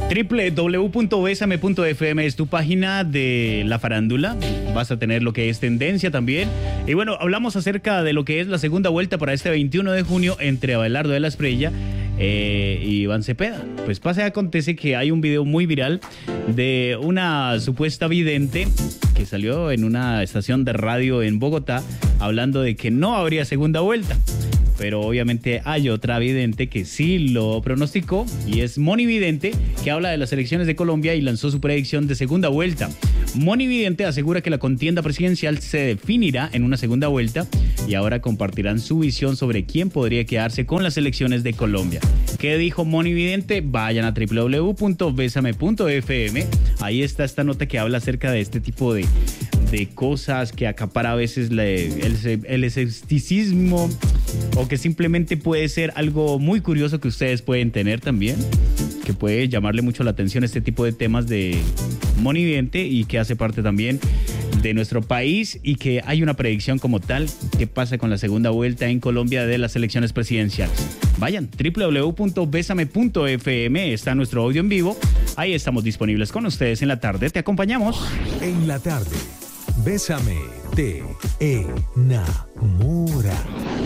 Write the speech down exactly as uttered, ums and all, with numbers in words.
doble u doble u doble u punto besame punto efe eme es tu página de la farándula. Vas a tener lo que es tendencia también. Y bueno, hablamos acerca de lo que es la segunda vuelta para este veintiuno de junio entre Abelardo de la Espriella eh, y Iván Cepeda. Pues pasa y acontece que hay un video muy viral de una supuesta vidente que salió en una estación de radio en Bogotá hablando de que no habría segunda vuelta. Pero obviamente hay otra vidente que sí lo pronosticó y es Moni Vidente, que habla de las elecciones de Colombia y lanzó su predicción de segunda vuelta. Moni Vidente asegura que la contienda presidencial se definirá en una segunda vuelta y ahora compartirán su visión sobre quién podría quedarse con las elecciones de Colombia. ¿Qué dijo Moni Vidente? Vayan a doble u doble u doble u punto besame punto efe eme. Ahí está esta nota que habla acerca de este tipo de, de cosas que acapara a veces la, el, el escepticismo, o que simplemente puede ser algo muy curioso que ustedes pueden tener también, que puede llamarle mucho la atención este tipo de temas de Moni Vidente y que hace parte también de nuestro país y que hay una predicción como tal que pasa con la segunda vuelta en Colombia de las elecciones presidenciales. Vayan, doble u doble u doble u punto besame punto efe eme, está nuestro audio en vivo, ahí estamos disponibles con ustedes en la tarde, te acompañamos. En la tarde, Bésame te enamora.